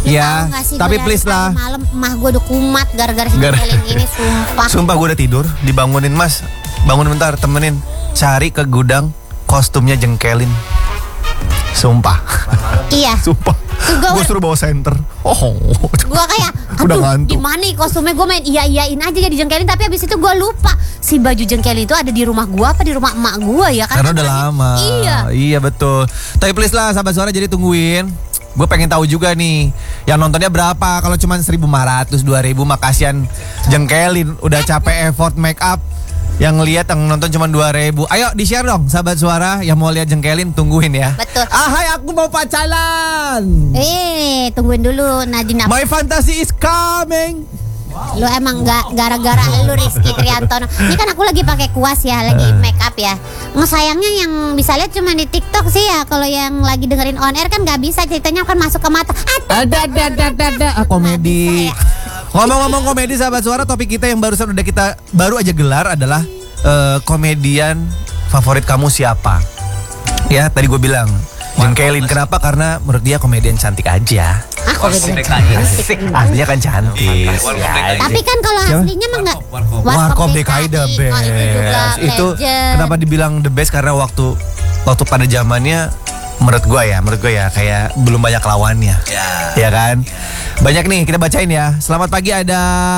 Ya, tapi please lah. Malam emah gue udah kumat gara-gara si jengkelin ini, sumpah. Sumpah gue udah tidur, dibangunin Mas. Bangun bentar, temenin. Cari ke gudang kostumnya jengkelin. Sumpah. Iya. Sumpah. Gue suruh bawa senter. Gue kayak, aduh, gimana nih kostumnya, gue main iyain aja jadi jengkelin, tapi habis itu gue lupa si baju jengkelin itu ada di rumah gue apa di rumah emak gue ya kan? Karena udah lama. Iya betul. Tapi please lah sahabat suara, jadi tungguin. Gue pengen tahu juga nih, yang nontonnya berapa? Kalau cuma 1.500, 2.000 mah kasihan jengkelin. Udah capek effort make up. Yang lihat yang nonton cuma 2.000. Ayo di-share dong sahabat suara yang mau lihat jengkelin, tungguin ya. Betul. Hai, aku mau pacaran. Tungguin dulu Nadine. My fantasy is coming. Lu emang nggak gara-gara lu Rizky Triantono. Ini kan aku lagi pakai kuas ya, lagi make up ya. Sayangnya yang bisa lihat cuma di TikTok sih ya. Kalau yang lagi dengerin on air kan nggak bisa, ceritanya kan masuk ke mata. Ada komedi. Ngomong-ngomong komedi sahabat suara, topik kita yang baru aja gelar adalah komedian favorit kamu siapa? Ya, tadi gue bilang jengkelin. Kenapa? Karena menurut dia komedian cantik aja. Aslinya kan cantik. Tapi kan kalau aslinya mah nggak. Warkop DKI the best. Itu kenapa dibilang the best? Karena waktu pada zamannya menurut gue ya kayak belum banyak lawannya. Ya kan? Banyak nih, kita bacain ya. Selamat pagi, ada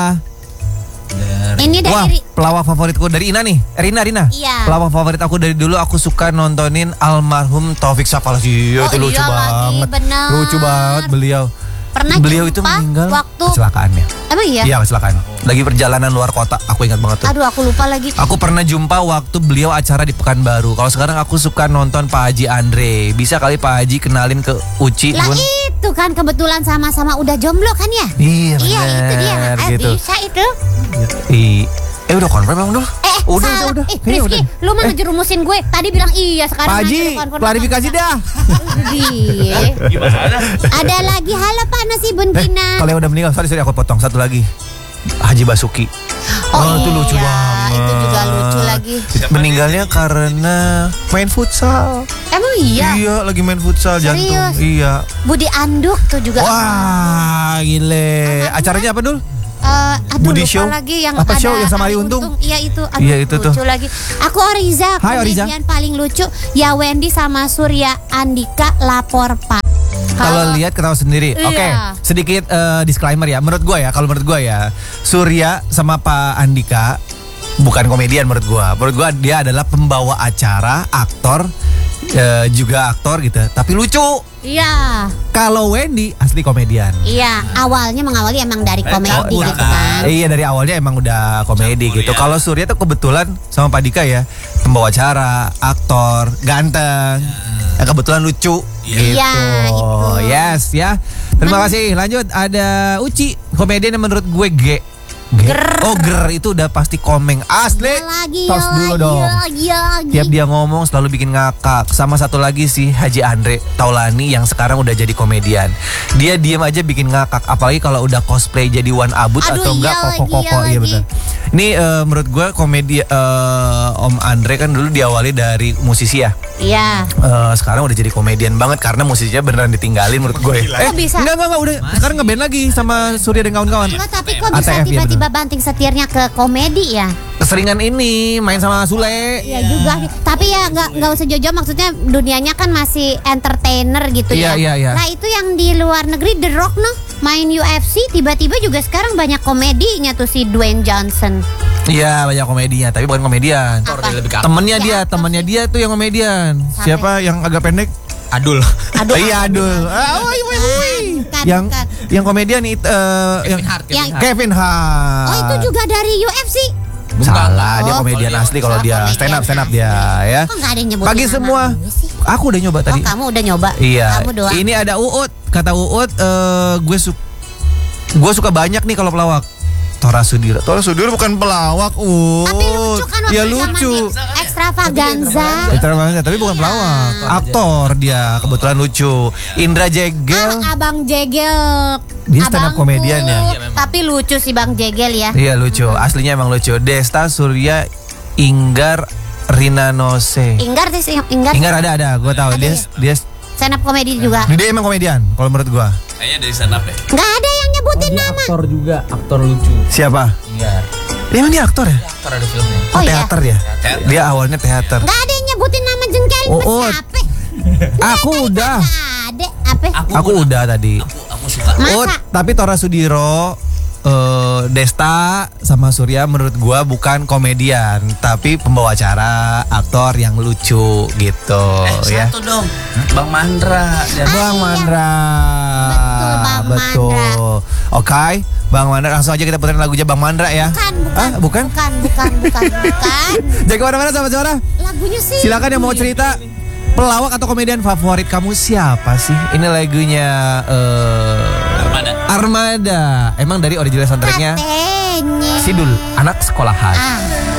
ini dari wah, pelawak favoritku dari Ina nih. Rina. Iya. Pelawak favorit aku dari dulu, aku suka nontonin almarhum Taufik Safalasi. Itu lucu banget. Bener. Lucu banget beliau. Beliau itu meninggal waktu kecelakaannya. Emang iya? Iya, kecelakaan. Lagi perjalanan luar kota, aku ingat banget tuh. Aduh, aku lupa lagi. Aku pernah jumpa waktu beliau acara di Pekanbaru. Kalau sekarang aku suka nonton Pak Haji Andre. Bisa kali Pak Haji kenalin ke Uci, Bun? Itu kan kebetulan sama-sama udah jomblo kan ya? Iya, iya itu dia. Gitu. Bisa itu. Udah confirm emang dulu? Udah. Rizky, lu mah ngejerumusin gue. Tadi bilang iya, sekarang Pak Haji, klarifikasi dah. Gimana? Ada lagi, halo Pak Nasi Buntina. Kalau yang udah meninggal, sorry aku potong. Satu lagi, Haji Basuki. Itu lucu banget. Itu juga lucu lagi. Meninggalnya karena main futsal. Emang iya? Iya, lagi main futsal jantung. Iya. Budi Anduk tuh juga. Wah, gile. Acaranya apa dul? Budi Show lagi yang apa ada show yang sama Ari Untung? Iya itu. Iya itu lucu tuh. lagi. Aku Oriza, komedian paling lucu. Ya Wendy sama Surya Andika lapor Pak. Kalau lihat ketawa sendiri. Iya. Oke, sedikit disclaimer ya. Menurut gue ya, Surya sama Pak Andika bukan komedian menurut gue. Menurut gue dia adalah pembawa acara, aktor, juga aktor gitu. Tapi lucu. Iya. Kalau Wendy asli komedian. Iya, awalnya mengawali emang dari komedi gitu kan. Iya, dari awalnya emang udah komedi gitu. Kalau Surya tuh kebetulan sama Pak Dika ya, pembawa acara, aktor, ganteng. Yang kebetulan lucu gitu. Itu. Yes ya. Terima kasih. Lanjut ada Uci, komedian yang menurut gue Ger itu udah pasti komeng asli. Tos dulu dong. Tiap dia ngomong selalu bikin ngakak. Sama satu lagi sih Haji Andre Taulani yang sekarang udah jadi komedian. Dia diem aja bikin ngakak. Apalagi kalau udah cosplay jadi Wan Abut atau enggak koko-koko. Iya betul. Ini menurut gue komedi Om Andre kan dulu diawali dari musisi ya. Iya. Sekarang udah jadi komedian banget karena musisinya beneran ditinggalin menurut gue. Bisa? Enggak udah. Sekarang ngeband lagi sama Surya dan kawan-kawan. Tapi kok bisa tiba-tiba banting setirnya ke komedi ya? Keseringan ini main sama Sule. Iya juga. Tapi ya nggak usah jauh-jauh, maksudnya dunianya kan masih entertainer gitu ya. Iya. Nah itu yang di luar negeri The Rock main UFC tiba-tiba juga sekarang banyak komedinya tuh si Dwayne Johnson. Iya banyak komedinya, tapi bukan komedian. Temennya dia tuh yang komedian. Siapa yang agak pendek? Adul. Iya Adul. Yang komedian itu Kevin Hart. Oh itu juga dari UFC. Salah, dia komedian asli kalau dia stand up dia ya. Kok nggak ada yang nyebutin Pagi semua. Aku udah nyoba tadi. Kamu udah nyoba? Iya. Kamu doang. Ini ada Uut. Kata Uut, gue suka banyak nih kalau pelawak. Tora Sudiro bukan pelawak, Tapi lucu kan waktu ya lucu. Extravaganza. Tapi bukan pelawak. Aktor dia kebetulan lucu. Indra Jegel. Abang Jegel. Dia stand up komedian ya. Tapi lucu sih Bang Jegel ya. Iya lucu. Aslinya emang lucu. Desta Surya Inggar Rina Nose. Inggar ada. Gue tahu dia stand up komedi juga. Dia emang komedian kalau menurut gue. Kayaknya dari stand up deh. Nggak ada yang nyebutin nama. Aktor juga, aktor lucu. Siapa? Iya. Emang dia aktor ya? Aktor ada filmnya. Oh, iya. teater ya? Teater. Dia awalnya teater. Nggak ada yang nyebutin nama jengkel. Oh. Siapa? Aku udah. Ada apa? Aku udah tadi. Aku suka. Oh, Masa? tapi Tora Sudiro, Desta sama Surya menurut gua bukan komedian, tapi pembawa acara, aktor yang lucu gitu ya. Satu dong. Bang Mandra. Bang Mandra. Betul, Bang Betul. Oke, Bang Mandra, langsung aja kita puterin lagunya Bang Mandra ya. Bukan. Ah, bukan? Bukan. Jangan kemana-mana sama Suara. Lagunya sih. Silakan yang mau cerita. Pelawak atau komedian favorit kamu siapa sih? Ini lagunya Armada. Emang dari original soundtracknya Katanya. Sidul, anak sekolahan. Ah.